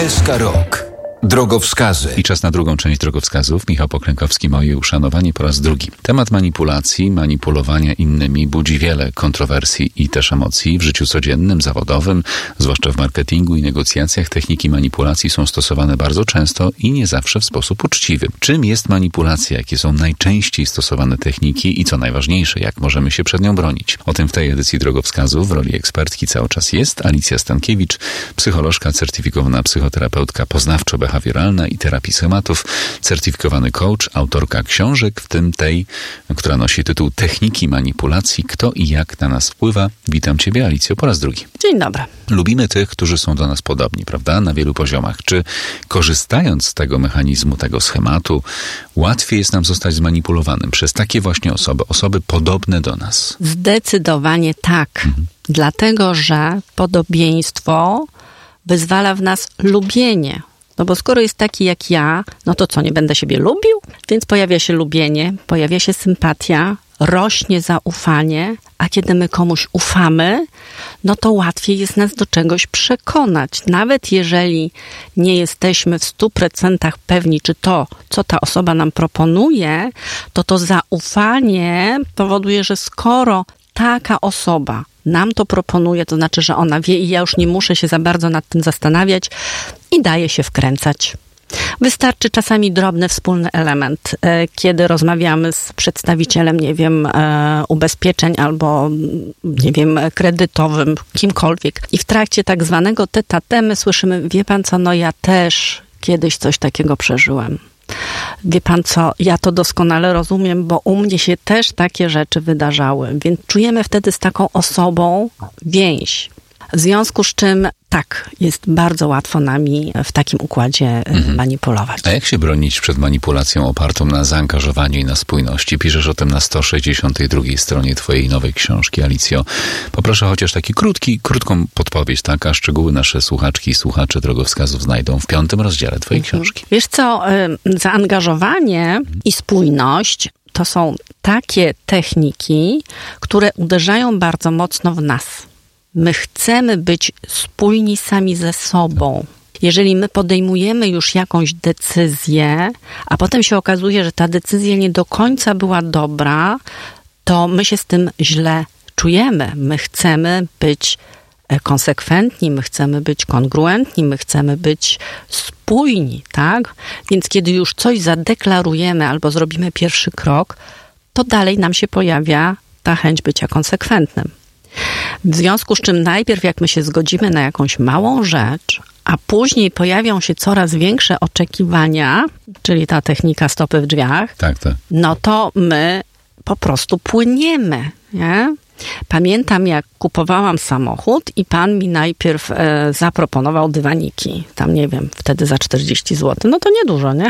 SK Rok. Drogowskazy. I czas na drugą część drogowskazów. Michał Poklękowski, moje uszanowanie po raz drugi. Temat manipulacji, manipulowania innymi budzi wiele kontrowersji i też emocji. W życiu codziennym, zawodowym, zwłaszcza w marketingu i negocjacjach, techniki manipulacji są stosowane bardzo często i nie zawsze w sposób uczciwy. Czym jest manipulacja? Jakie są najczęściej stosowane techniki i co najważniejsze, jak możemy się przed nią bronić? O tym w tej edycji drogowskazów w roli ekspertki cały czas jest Alicja Stankiewicz, psycholożka, certyfikowana psychoterapeutka poznawczo-behawioralna i terapii schematów, certyfikowany coach, autorka książek, w tym tej, która nosi tytuł Techniki manipulacji. Kto i jak na nas wpływa? Witam Ciebie, Alicjo, po raz drugi. Dzień dobry. Lubimy tych, którzy są do nas podobni, prawda? Na wielu poziomach. Czy korzystając z tego mechanizmu, tego schematu, łatwiej jest nam zostać zmanipulowanym przez takie właśnie osoby podobne do nas? Zdecydowanie tak. Dlatego, że podobieństwo wyzwala w nas lubienie. No bo skoro jest taki jak ja, no to co, nie będę siebie lubił? Więc pojawia się lubienie, pojawia się sympatia, rośnie zaufanie, a kiedy my komuś ufamy, no to łatwiej jest nas do czegoś przekonać. Nawet jeżeli nie jesteśmy w 100% pewni, czy to, co ta osoba nam proponuje, to zaufanie powoduje, że skoro taka osoba nam to proponuje, to znaczy, że ona wie i ja już nie muszę się za bardzo nad tym zastanawiać i daje się wkręcać. Wystarczy czasami drobny wspólny element, kiedy rozmawiamy z przedstawicielem, nie wiem, ubezpieczeń albo, nie wiem, kredytowym, kimkolwiek. I w trakcie tak zwanego tete-a-tete my słyszymy, wie pan co, no ja też kiedyś coś takiego przeżyłem. Wie pan co, ja to doskonale rozumiem, bo u mnie się też takie rzeczy wydarzały, więc czujemy wtedy z taką osobą więź. W związku z czym tak, jest bardzo łatwo nami w takim układzie manipulować. A jak się bronić przed manipulacją opartą na zaangażowaniu i na spójności? Piszesz o tym na 162 stronie twojej nowej książki, Alicjo. Poproszę chociaż krótką podpowiedź, tak? A szczegóły nasze słuchaczki i słuchacze drogowskazów znajdą w 5. rozdziale twojej książki. Wiesz co, zaangażowanie i spójność to są takie techniki, które uderzają bardzo mocno w nas. My chcemy być spójni sami ze sobą. Jeżeli my podejmujemy już jakąś decyzję, a potem się okazuje, że ta decyzja nie do końca była dobra, to my się z tym źle czujemy. My chcemy być konsekwentni, my chcemy być kongruentni, my chcemy być spójni, tak? Więc kiedy już coś zadeklarujemy albo zrobimy pierwszy krok, to dalej nam się pojawia ta chęć bycia konsekwentnym. W związku z czym najpierw jak my się zgodzimy na jakąś małą rzecz, a później pojawią się coraz większe oczekiwania, czyli ta technika stopy w drzwiach, tak. No to my po prostu płyniemy, nie? Pamiętam, jak kupowałam samochód i pan mi najpierw zaproponował dywaniki. Tam, nie wiem, wtedy za 40 zł. No to niedużo, nie?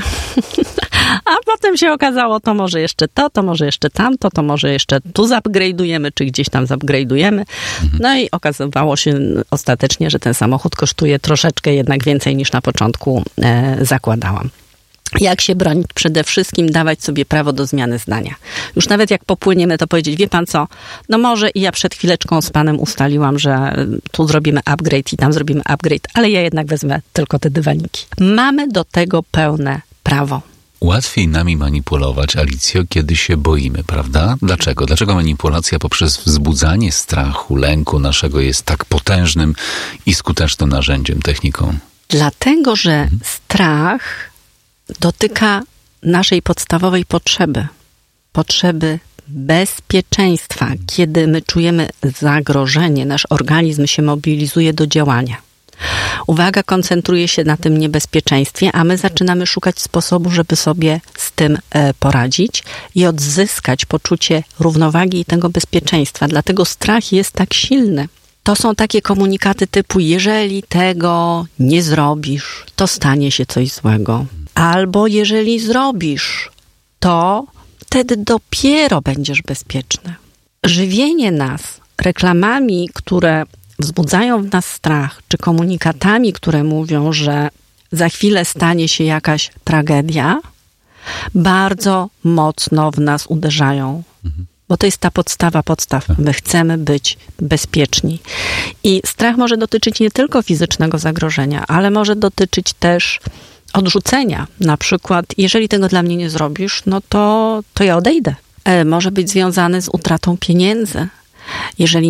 A potem się okazało, to może jeszcze to może jeszcze tamto, to może jeszcze tu zupgrade'ujemy, czy gdzieś tam zupgrade'ujemy. No i okazywało się ostatecznie, że ten samochód kosztuje troszeczkę jednak więcej niż na początku zakładałam. Jak się bronić? Przede wszystkim dawać sobie prawo do zmiany zdania. Już nawet jak popłyniemy, to powiedzieć, wie pan co, no może i ja przed chwileczką z panem ustaliłam, że tu zrobimy upgrade i tam zrobimy upgrade, ale ja jednak wezmę tylko te dywaniki. Mamy do tego pełne prawo. Łatwiej nami manipulować, Alicjo, kiedy się boimy, prawda? Dlaczego? Dlaczego manipulacja poprzez wzbudzanie strachu, lęku naszego jest tak potężnym i skutecznym narzędziem, techniką? Dlatego, że strach dotyka naszej podstawowej potrzeby bezpieczeństwa. Kiedy my czujemy zagrożenie, nasz organizm się mobilizuje do działania. Uwaga koncentruje się na tym niebezpieczeństwie, a my zaczynamy szukać sposobu, żeby sobie z tym poradzić i odzyskać poczucie równowagi i tego bezpieczeństwa. Dlatego strach jest tak silny. To są takie komunikaty typu, jeżeli tego nie zrobisz, to stanie się coś złego. Albo jeżeli zrobisz, to wtedy dopiero będziesz bezpieczny. Żywienie nas reklamami, które wzbudzają w nas strach, czy komunikatami, które mówią, że za chwilę stanie się jakaś tragedia, bardzo mocno w nas uderzają. Bo bo to jest ta podstawa podstaw. My chcemy być bezpieczni. I strach może dotyczyć nie tylko fizycznego zagrożenia, ale może dotyczyć też odrzucenia. Na przykład, jeżeli tego dla mnie nie zrobisz, no to ja odejdę. Może być związany z utratą pieniędzy. Jeżeli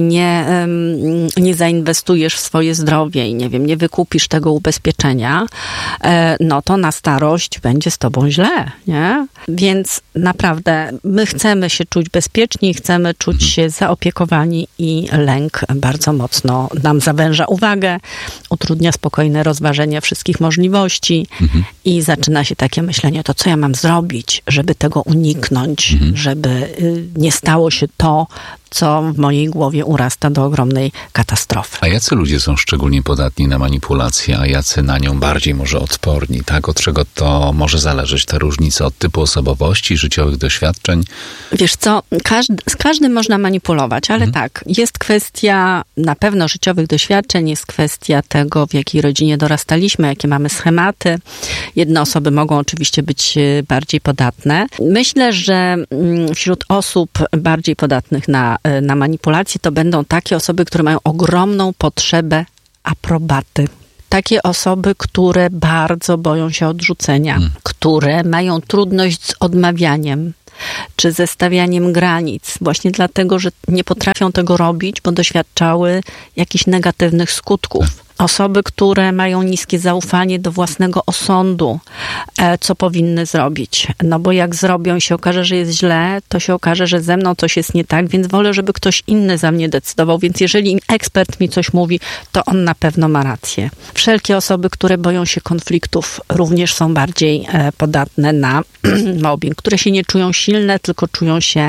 nie zainwestujesz w swoje zdrowie i nie wykupisz tego ubezpieczenia, no to na starość będzie z tobą źle, nie? Więc naprawdę my chcemy się czuć bezpieczni, chcemy czuć się zaopiekowani i lęk bardzo mocno nam zawęża uwagę, utrudnia spokojne rozważenie wszystkich możliwości i zaczyna się takie myślenie, to co ja mam zrobić, żeby tego uniknąć, żeby nie stało się to, co w mojej głowie urasta do ogromnej katastrofy. A jacy ludzie są szczególnie podatni na manipulację, a jacy na nią bardziej może odporni? Tak? Od czego to może zależeć? Ta różnica od typu osobowości, życiowych doświadczeń? Wiesz co, z każdym można manipulować, ale tak, jest kwestia na pewno życiowych doświadczeń, jest kwestia tego, w jakiej rodzinie dorastaliśmy, jakie mamy schematy. Jedne osoby mogą oczywiście być bardziej podatne. Myślę, że wśród osób bardziej podatnych na manipulacje to będą takie osoby, które mają ogromną potrzebę aprobaty. Takie osoby, które bardzo boją się odrzucenia, które mają trudność z odmawianiem czy ze stawianiem granic, właśnie dlatego, że nie potrafią tego robić, bo doświadczały jakichś negatywnych skutków. Osoby, które mają niskie zaufanie do własnego osądu, co powinny zrobić. No bo jak zrobią i się okaże, że jest źle, to się okaże, że ze mną coś jest nie tak, więc wolę, żeby ktoś inny za mnie decydował. Więc jeżeli ekspert mi coś mówi, to on na pewno ma rację. Wszelkie osoby, które boją się konfliktów, również są bardziej podatne na mobbing, które się nie czują silne, tylko czują się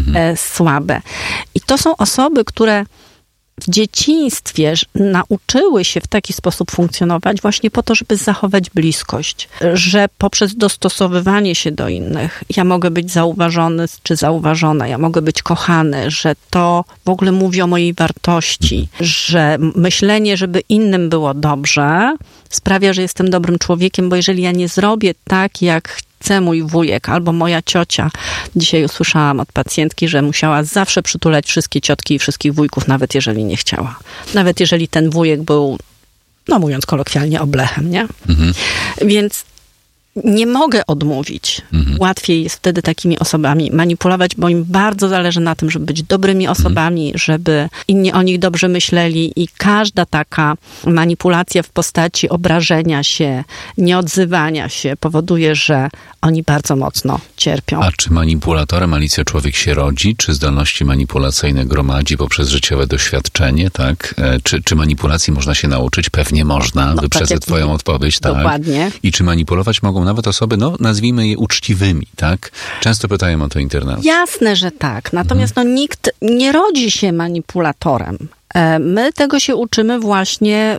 słabe. I to są osoby, które w dzieciństwie nauczyły się w taki sposób funkcjonować właśnie po to, żeby zachować bliskość. Że poprzez dostosowywanie się do innych ja mogę być zauważony czy zauważona, ja mogę być kochany, że to w ogóle mówi o mojej wartości, że myślenie, żeby innym było dobrze, sprawia, że jestem dobrym człowiekiem, bo jeżeli ja nie zrobię tak, jak chce mój wujek albo moja ciocia. Dzisiaj usłyszałam od pacjentki, że musiała zawsze przytulać wszystkie ciotki i wszystkich wujków, nawet jeżeli nie chciała. Nawet jeżeli ten wujek był, no mówiąc kolokwialnie, oblechem, nie? Więc nie mogę odmówić. Łatwiej jest wtedy takimi osobami manipulować, bo im bardzo zależy na tym, żeby być dobrymi osobami, żeby inni o nich dobrze myśleli i każda taka manipulacja w postaci obrażenia się, nieodzywania się powoduje, że oni bardzo mocno cierpią. A czy manipulatorem Alicja człowiek się rodzi? Czy zdolności manipulacyjne gromadzi poprzez życiowe doświadczenie? Tak? Czy manipulacji można się nauczyć? Pewnie można. Wyprzedzę twoją odpowiedź. Tak? Dokładnie. I czy manipulować mogą nawet osoby, no nazwijmy je uczciwymi, tak? Często pytają o to internauci. Jasne, że tak. Natomiast nikt nie rodzi się manipulatorem. My tego się uczymy właśnie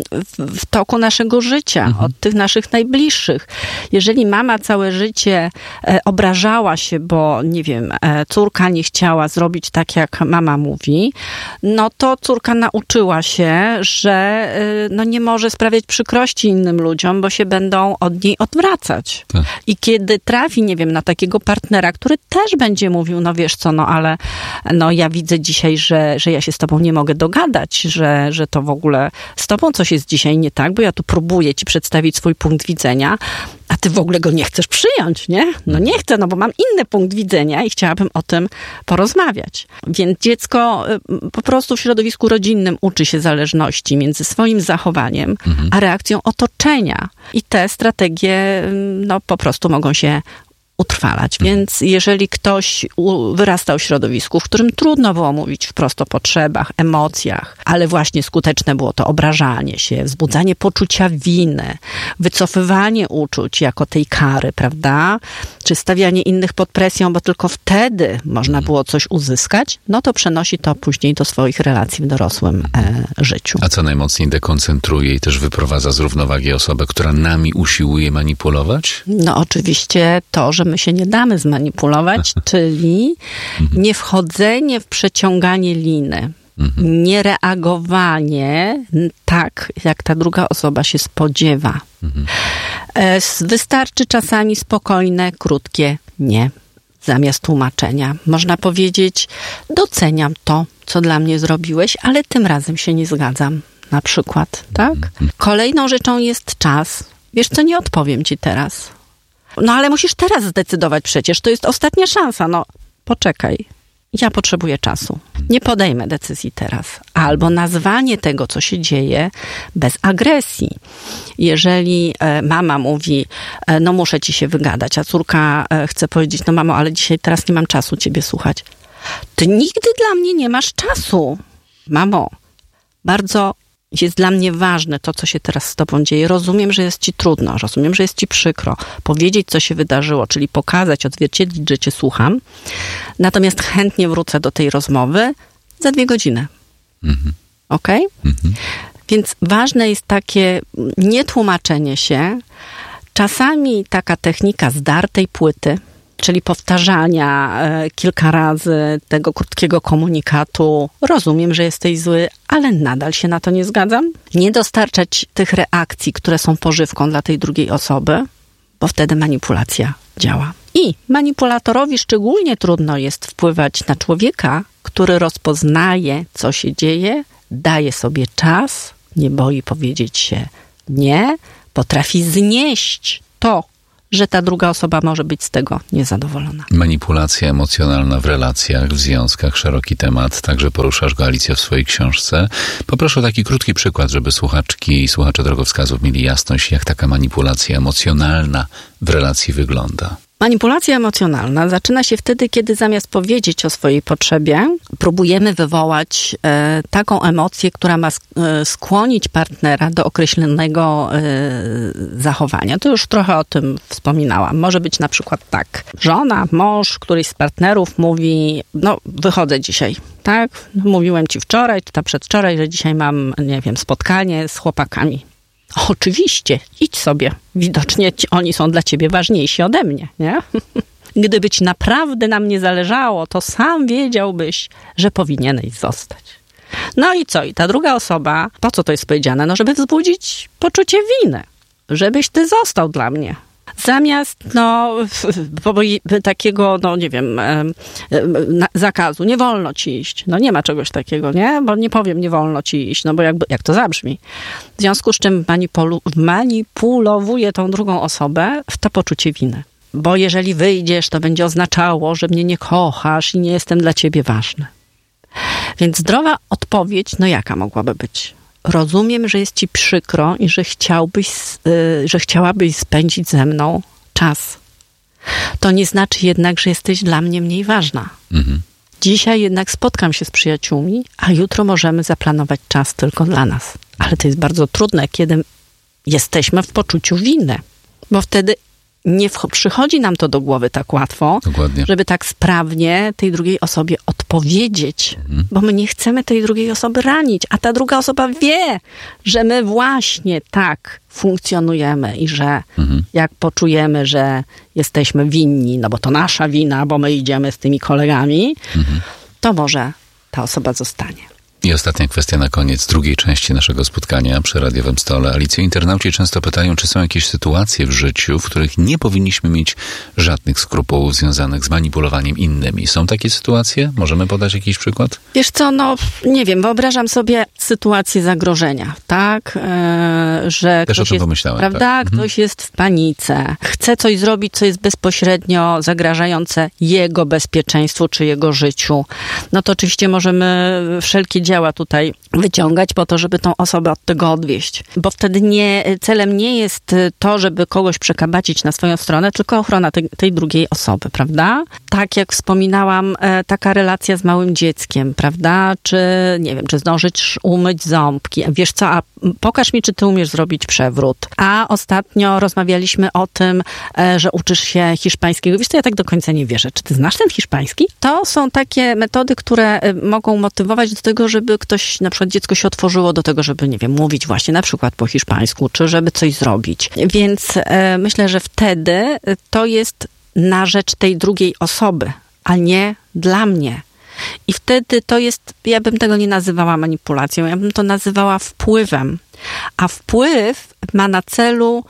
w toku naszego życia, od tych naszych najbliższych. Jeżeli mama całe życie obrażała się, bo nie wiem, córka nie chciała zrobić tak, jak mama mówi, no to córka nauczyła się, że no nie może sprawiać przykrości innym ludziom, bo się będą od niej odwracać. Tak. I kiedy trafi, nie wiem, na takiego partnera, który też będzie mówił, no wiesz co, no ale no ja widzę dzisiaj, że ja się z tobą nie mogę dogadać, że to w ogóle z tobą coś jest dzisiaj nie tak, bo ja tu próbuję ci przedstawić swój punkt widzenia, a ty w ogóle go nie chcesz przyjąć, nie? No nie chcę, no bo mam inny punkt widzenia i chciałabym o tym porozmawiać. Więc dziecko po prostu w środowisku rodzinnym uczy się zależności między swoim zachowaniem, a reakcją otoczenia. I te strategie, no po prostu mogą się utrwalać. Więc jeżeli ktoś wyrastał w środowisku, w którym trudno było mówić wprost o potrzebach, emocjach, ale właśnie skuteczne było to obrażanie się, wzbudzanie poczucia winy, wycofywanie uczuć jako tej kary, prawda? Czy stawianie innych pod presją, bo tylko wtedy można było coś uzyskać, no to przenosi to później do swoich relacji w dorosłym życiu. A co najmocniej dekoncentruje i też wyprowadza z równowagi osobę, która nami usiłuje manipulować? No oczywiście to, że my się nie damy zmanipulować, czyli niewchodzenie w przeciąganie liny. Niereagowanie tak, jak ta druga osoba się spodziewa. Wystarczy czasami spokojne, krótkie nie. zamiast tłumaczenia. Można powiedzieć, doceniam to, co dla mnie zrobiłeś, ale tym razem się nie zgadzam, na przykład, tak? Kolejną rzeczą jest czas. Wiesz co, nie odpowiem ci teraz. No ale musisz teraz zdecydować przecież, to jest ostatnia szansa, no poczekaj. Ja potrzebuję czasu. Nie podejmę decyzji teraz. Albo nazwanie tego, co się dzieje, bez agresji. Jeżeli mama mówi, no muszę ci się wygadać, a córka chce powiedzieć, no mamo, ale dzisiaj teraz nie mam czasu ciebie słuchać. Ty nigdy dla mnie nie masz czasu. Mamo, bardzo jest dla mnie ważne to, co się teraz z tobą dzieje. Rozumiem, że jest ci trudno, rozumiem, że jest ci przykro. Powiedzieć, co się wydarzyło, czyli pokazać, odzwierciedlić, że cię słucham. Natomiast chętnie wrócę do tej rozmowy za 2 godziny. Okej? Więc ważne jest takie nietłumaczenie się. Czasami taka technika zdartej płyty, czyli powtarzania kilka razy tego krótkiego komunikatu. Rozumiem, że jesteś zły, ale nadal się na to nie zgadzam. Nie dostarczać tych reakcji, które są pożywką dla tej drugiej osoby, bo wtedy manipulacja działa. I manipulatorowi szczególnie trudno jest wpływać na człowieka, który rozpoznaje, co się dzieje, daje sobie czas, nie boi powiedzieć się nie, potrafi znieść to, że ta druga osoba może być z tego niezadowolona. Manipulacja emocjonalna w relacjach, w związkach, szeroki temat. Także poruszasz go, Alicjo, w swojej książce. Poproszę o taki krótki przykład, żeby słuchaczki i słuchacze Drogowskazów mieli jasność, jak taka manipulacja emocjonalna w relacji wygląda. Manipulacja emocjonalna zaczyna się wtedy, kiedy zamiast powiedzieć o swojej potrzebie, próbujemy wywołać taką emocję, która ma skłonić partnera do określonego zachowania. To już trochę o tym wspominałam. Może być na przykład tak. Żona, mąż, któryś z partnerów mówi, no wychodzę dzisiaj, tak? Mówiłem ci wczoraj, czy przedwczoraj, że dzisiaj mam, nie wiem, spotkanie z chłopakami. Oczywiście, idź sobie. Widocznie oni są dla ciebie ważniejsi ode mnie, nie? Gdyby ci naprawdę na mnie zależało, to sam wiedziałbyś, że powinieneś zostać. No i co? I ta druga osoba, po co to jest powiedziane? No, żeby wzbudzić poczucie winy. Żebyś ty został dla mnie. Zamiast, takiego, nie wiem, zakazu, nie wolno ci iść. No nie ma czegoś takiego, nie? Bo nie powiem, nie wolno ci iść, no bo jak to zabrzmi. W związku z czym manipulowuje tą drugą osobę w to poczucie winy. Bo jeżeli wyjdziesz, to będzie oznaczało, że mnie nie kochasz i nie jestem dla ciebie ważny. Więc zdrowa odpowiedź, jaka mogłaby być? Rozumiem, że jest ci przykro i że chciałabyś spędzić ze mną czas. To nie znaczy jednak, że jesteś dla mnie mniej ważna. Dzisiaj jednak spotkam się z przyjaciółmi, a jutro możemy zaplanować czas tylko dla nas. Ale to jest bardzo trudne, kiedy jesteśmy w poczuciu winy. Bo wtedy nie przychodzi nam to do głowy tak łatwo, Dokładnie. żeby tak sprawnie tej drugiej osobie odpowiedzieć, bo my nie chcemy tej drugiej osoby ranić, a ta druga osoba wie, że my właśnie tak funkcjonujemy i że jak poczujemy, że jesteśmy winni, no bo to nasza wina, bo my idziemy z tymi kolegami, to może ta osoba zostanie. I ostatnia kwestia na koniec drugiej części naszego spotkania przy radiowym stole. Alicjo, internauci często pytają, czy są jakieś sytuacje w życiu, w których nie powinniśmy mieć żadnych skrupułów związanych z manipulowaniem innymi. Są takie sytuacje? Możemy podać jakiś przykład? Wiesz co, nie wiem, wyobrażam sobie sytuację zagrożenia, tak? Że też o tym pomyślałem. Prawda? Tak. Ktoś jest w panice, chce coś zrobić, co jest bezpośrednio zagrażające jego bezpieczeństwu czy jego życiu. No to oczywiście możemy wszelkie działania tutaj wyciągać po to, żeby tą osobę od tego odwieść. Bo wtedy celem nie jest to, żeby kogoś przekabacić na swoją stronę, tylko ochrona tej drugiej osoby, prawda? Tak jak wspominałam, taka relacja z małym dzieckiem, prawda? Czy, nie wiem, czy zdążyć umyć ząbki. Wiesz co, a pokaż mi, czy ty umiesz zrobić przewrót. A ostatnio rozmawialiśmy o tym, że uczysz się hiszpańskiego. Wiesz co, ja tak do końca nie wierzę. Czy ty znasz ten hiszpański? To są takie metody, które mogą motywować do tego, żeby ktoś, na przykład dziecko się otworzyło do tego, żeby, nie wiem, mówić właśnie na przykład po hiszpańsku, czy żeby coś zrobić. Więc myślę, że wtedy to jest na rzecz tej drugiej osoby, a nie dla mnie. I wtedy to jest, ja bym tego nie nazywała manipulacją, ja bym to nazywała wpływem. A wpływ ma na celu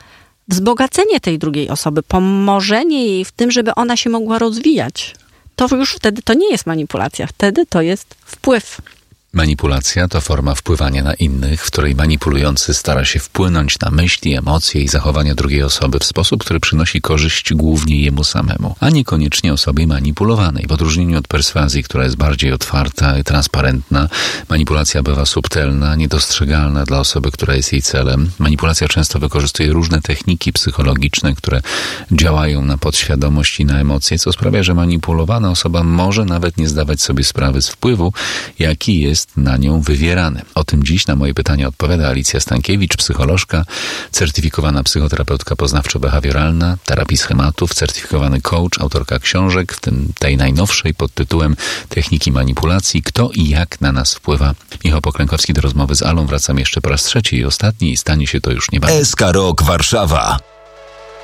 wzbogacenie tej drugiej osoby, pomożenie jej w tym, żeby ona się mogła rozwijać. To już wtedy to nie jest manipulacja, wtedy to jest wpływ. Manipulacja to forma wpływania na innych, w której manipulujący stara się wpłynąć na myśli, emocje i zachowania drugiej osoby w sposób, który przynosi korzyść głównie jemu samemu, a niekoniecznie osobie manipulowanej. W odróżnieniu od perswazji, która jest bardziej otwarta i transparentna, manipulacja bywa subtelna, niedostrzegalna dla osoby, która jest jej celem. Manipulacja często wykorzystuje różne techniki psychologiczne, które działają na podświadomość i na emocje, co sprawia, że manipulowana osoba może nawet nie zdawać sobie sprawy z wpływu, jaki jest na nią wywierany. O tym dziś na moje pytania odpowiada Alicja Stankiewicz, psycholożka, certyfikowana psychoterapeutka poznawczo-behawioralna, terapii schematów, certyfikowany coach, autorka książek, w tym tej najnowszej pod tytułem Techniki manipulacji. Kto i jak na nas wpływa? Michał Poklękowski do rozmowy z Alą. Wracam jeszcze po raz trzeci i ostatni i stanie się to już niebawem. SK Rok Warszawa.